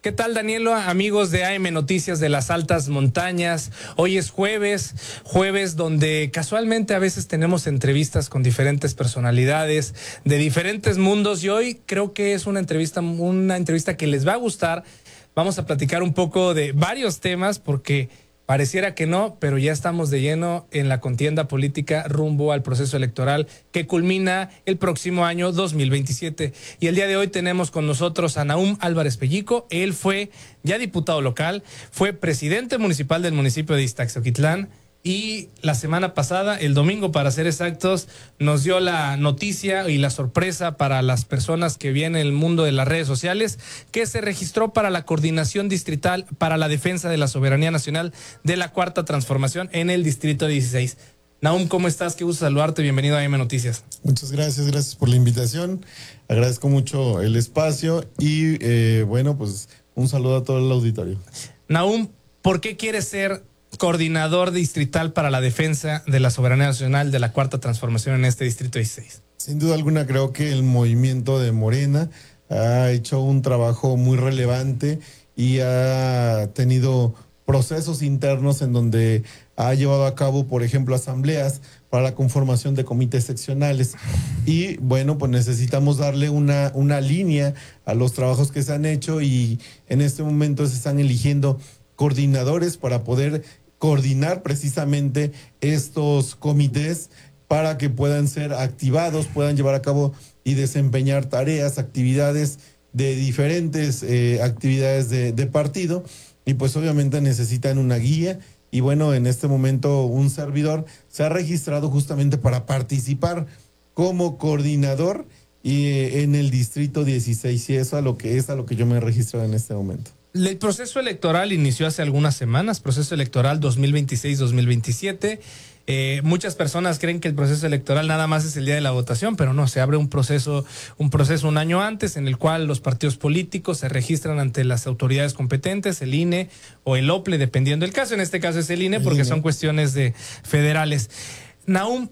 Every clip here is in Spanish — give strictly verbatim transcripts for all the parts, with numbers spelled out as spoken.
¿Qué tal, Danielo? Amigos de A M Noticias de las Altas Montañas. Hoy es jueves, jueves donde casualmente a veces tenemos entrevistas con diferentes personalidades de diferentes mundos y hoy creo que es una entrevista, una entrevista que les va a gustar. Vamos a platicar un poco de varios temas porque pareciera que no, pero ya estamos de lleno en la contienda política rumbo al proceso electoral que culmina el próximo año dos mil veintisiete. Y el día de hoy tenemos con nosotros a Nahum Álvarez Pellico. Él fue ya diputado local, fue presidente municipal del municipio de Ixtaxoquitlán y la semana pasada, el domingo para ser exactos, nos dio la noticia y la sorpresa para las personas que vienen en el mundo de las redes sociales que se registró para la coordinación distrital para la defensa de la soberanía nacional de la Cuarta Transformación en el distrito dieciséis. Nahum, ¿cómo estás? Qué gusto saludarte. Bienvenido a A M Noticias. Muchas gracias, gracias por la invitación. Agradezco mucho el espacio y eh, bueno, pues un saludo a todo el auditorio. Nahum, ¿por qué quieres ser coordinador distrital para la defensa de la soberanía nacional de la Cuarta Transformación en este distrito dieciséis? Sin duda alguna creo que el movimiento de Morena ha hecho un trabajo muy relevante y ha tenido procesos internos en donde ha llevado a cabo, por ejemplo, asambleas para la conformación de comités seccionales. Y bueno, pues necesitamos darle una, una línea a los trabajos que se han hecho y en este momento se están eligiendo coordinadores para poder coordinar precisamente estos comités para que puedan ser activados, puedan llevar a cabo y desempeñar tareas, actividades de diferentes eh, actividades de, de partido y pues obviamente necesitan una guía y bueno, en este momento un servidor se ha registrado justamente para participar como coordinador y eh, en el distrito dieciséis y eso a lo que es a lo que yo me he registrado en este momento. El proceso electoral inició hace algunas semanas, proceso electoral dos mil veintiséis dos mil veintisiete. Eh, muchas personas creen que el proceso electoral nada más es el día de la votación, pero no, se abre un proceso, un proceso un año antes en el cual los partidos políticos se registran ante las autoridades competentes, el I N E o el O P L E, dependiendo del caso. En este caso es el I N E porque son cuestiones de federales. Nahum,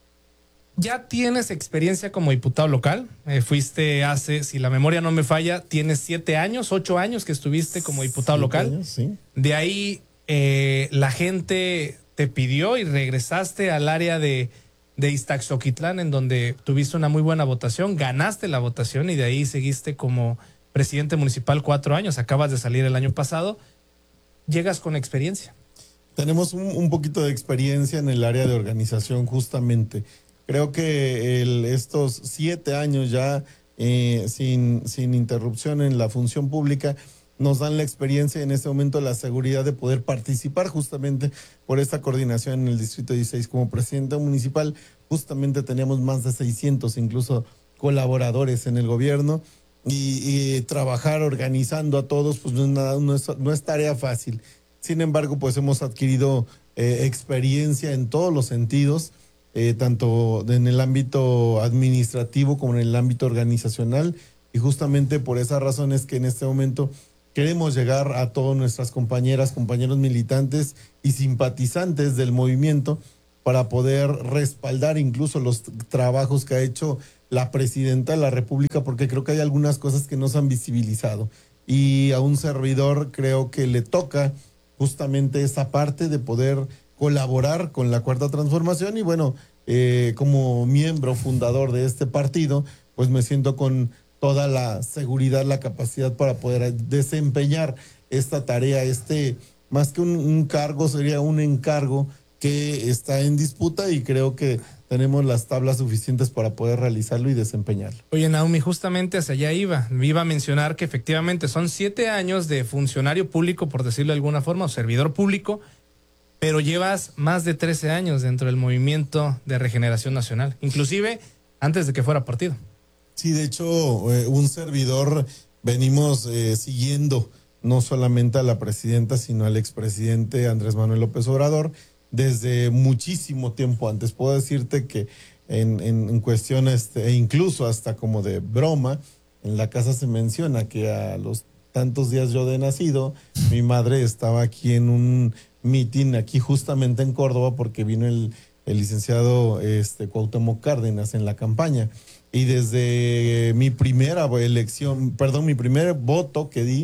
¿ya tienes experiencia como diputado local? Eh, fuiste hace, si la memoria no me falla, tienes siete años, ocho años que estuviste como diputado siete local. Años, sí. De ahí eh, la gente te pidió y regresaste al área de, de Ixtaxoquitlán, en donde tuviste una muy buena votación, ganaste la votación y de ahí seguiste como presidente municipal cuatro años. Acabas de salir el año pasado. Llegas con experiencia. Tenemos un, un poquito de experiencia en el área de organización justamente. Creo que el, estos siete años ya eh, sin, sin interrupción en la función pública nos dan la experiencia y en este momento la seguridad de poder participar justamente por esta coordinación en el distrito dieciséis. Como presidente municipal justamente teníamos más de seiscientos incluso colaboradores en el gobierno y, y trabajar organizando a todos pues no es, nada, no es, no es tarea fácil. Sin embargo, pues hemos adquirido eh, experiencia en todos los sentidos. Eh, tanto en el ámbito administrativo como en el ámbito organizacional y justamente por esa razón es que en este momento queremos llegar a todas nuestras compañeras, compañeros militantes y simpatizantes del movimiento para poder respaldar incluso los trabajos que ha hecho la presidenta de la República porque creo que hay algunas cosas que no se han visibilizado y a un servidor creo que le toca justamente esa parte de poder colaborar con la Cuarta Transformación y bueno, eh, como miembro fundador de este partido, pues me siento con toda la seguridad, la capacidad para poder desempeñar esta tarea, este, más que un, un cargo, sería un encargo que está en disputa y creo que tenemos las tablas suficientes para poder realizarlo y desempeñarlo. Oye, Nahum, justamente hacia allá iba. Iba a mencionar que efectivamente son siete años de funcionario público, por decirlo de alguna forma, o servidor público, pero llevas más de trece años dentro del Movimiento de Regeneración Nacional, inclusive antes de que fuera partido. Sí, de hecho, eh, un servidor venimos eh, siguiendo no solamente a la presidenta, sino al expresidente Andrés Manuel López Obrador desde muchísimo tiempo antes. Puedo decirte que en, en, en cuestiones, e incluso hasta como de broma, en la casa se menciona que a los tantos días yo de nacido, mi madre estaba aquí en un mitin aquí justamente en Córdoba porque vino el, el licenciado este, Cuauhtémoc Cárdenas en la campaña. Y desde mi primera elección, perdón, mi primer voto que di,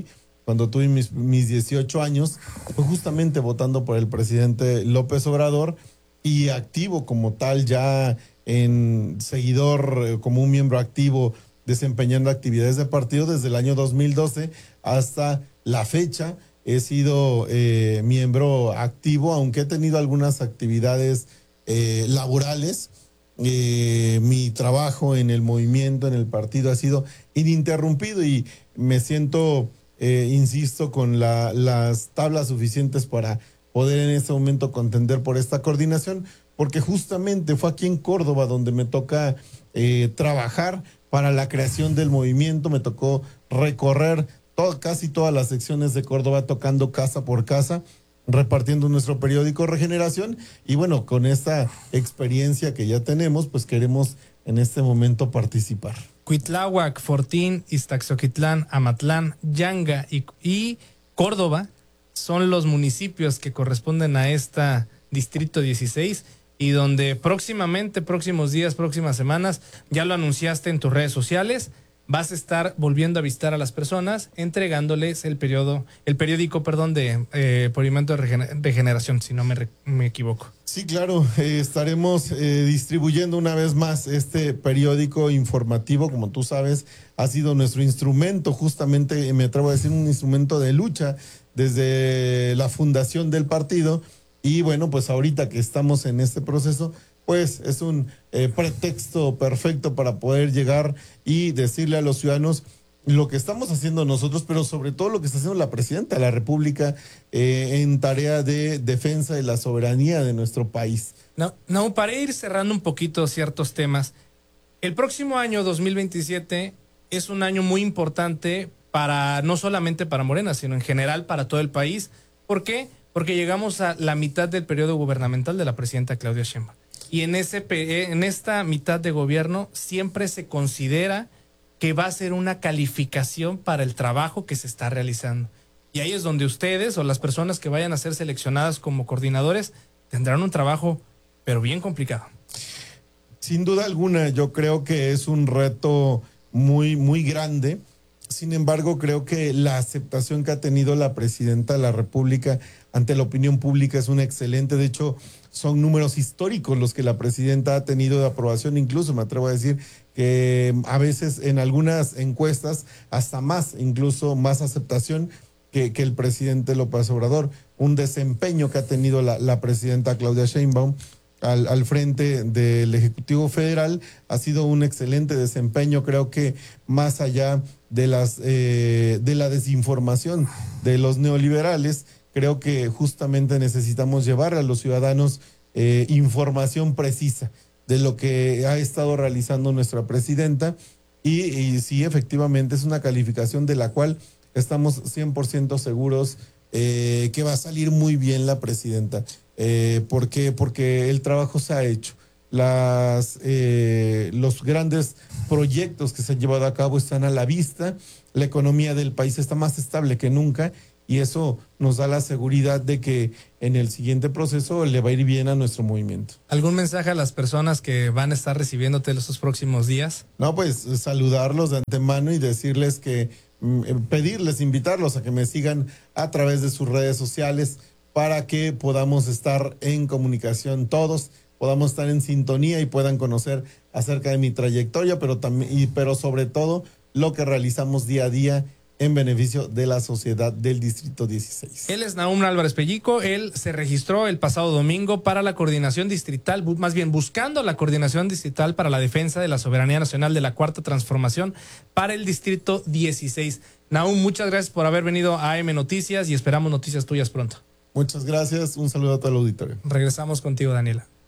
cuando tuve mis, mis dieciocho años, fue justamente votando por el presidente López Obrador y activo como tal ya en seguidor, como un miembro activo desempeñando actividades de partido desde el año dos mil doce hasta la fecha. He sido eh, miembro activo, aunque he tenido algunas actividades eh, laborales. Eh, mi trabajo en el movimiento, en el partido, ha sido ininterrumpido y me siento, eh, insisto, con la, las tablas suficientes para poder en este momento contender por esta coordinación, porque justamente fue aquí en Córdoba donde me toca eh, trabajar para la creación del movimiento. Me tocó recorrer todo, casi todas las secciones de Córdoba, tocando casa por casa, repartiendo nuestro periódico Regeneración. Y bueno, con esta experiencia que ya tenemos, pues queremos en este momento participar. Cuitláhuac, Fortín, Iztaxoquitlán, Amatlán, Yanga y, y Córdoba son los municipios que corresponden a esta distrito dieciséis y donde próximamente, próximos días, próximas semanas, ya lo anunciaste en tus redes sociales, vas a estar volviendo a visitar a las personas, entregándoles el periodo, el periódico, perdón, de eh, Movimiento de Regener Regeneración, si no me, re me equivoco. Sí, claro, eh, estaremos eh, distribuyendo una vez más este periódico informativo. Como tú sabes, ha sido nuestro instrumento, justamente, me atrevo a decir, un instrumento de lucha desde la fundación del partido. Y bueno, pues ahorita que estamos en este proceso, pues es un eh, pretexto perfecto para poder llegar y decirle a los ciudadanos lo que estamos haciendo nosotros, pero sobre todo lo que está haciendo la presidenta de la República eh, en tarea de defensa de la soberanía de nuestro país. No, no, para ir cerrando un poquito ciertos temas, el próximo año dos mil veintisiete es un año muy importante para, no solamente para Morena, sino en general para todo el país. ¿Por qué? Porque llegamos a la mitad del periodo gubernamental de la presidenta Claudia Sheinbaum. Y en, ese, en esta mitad de gobierno siempre se considera que va a ser una calificación para el trabajo que se está realizando. Y ahí es donde ustedes o las personas que vayan a ser seleccionadas como coordinadores tendrán un trabajo, pero bien complicado. Sin duda alguna, yo creo que es un reto muy, muy grande. Sin embargo, creo que la aceptación que ha tenido la presidenta de la República ante la opinión pública es una excelente. De hecho, son números históricos los que la presidenta ha tenido de aprobación. Incluso me atrevo a decir que a veces en algunas encuestas hasta más, incluso más aceptación que, que el presidente López Obrador. Un desempeño que ha tenido la, la presidenta Claudia Sheinbaum Al, al frente del Ejecutivo Federal ha sido un excelente desempeño. Creo que más allá de las eh, de la desinformación de los neoliberales, creo que justamente necesitamos llevar a los ciudadanos eh, información precisa de lo que ha estado realizando nuestra presidenta y, y sí, efectivamente es una calificación de la cual estamos cien por ciento seguros eh, que va a salir muy bien la presidenta. Eh, ¿Por qué? Porque el trabajo se ha hecho. Las, eh, los grandes proyectos que se han llevado a cabo están a la vista. La economía del país está más estable que nunca y eso nos da la seguridad de que en el siguiente proceso le va a ir bien a nuestro movimiento. ¿Algún mensaje a las personas que van a estar recibiéndote estos próximos días? No, pues saludarlos de antemano y decirles que, pedirles, invitarlos a que me sigan a través de sus redes sociales para que podamos estar en comunicación todos, podamos estar en sintonía y puedan conocer acerca de mi trayectoria, pero también, y, pero sobre todo lo que realizamos día a día en beneficio de la sociedad del Distrito dieciséis. Él es Nahum Álvarez Pellico. Él se registró el pasado domingo para la coordinación distrital, más bien buscando la coordinación distrital para la defensa de la soberanía nacional de la Cuarta Transformación para el Distrito dieciséis. Nahum, muchas gracias por haber venido a A M Noticias y esperamos noticias tuyas pronto. Muchas gracias, un saludo a todo el auditorio. Regresamos contigo, Daniela.